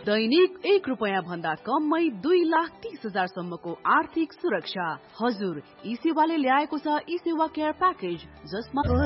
दैनिक ₹1 भन्दा कममै 2,30,000 सम्मको आर्थिक सुरक्षा। हजुर, ई सेवाले ल्याएको छ ई सेवा केयर प्याकेज, जसमा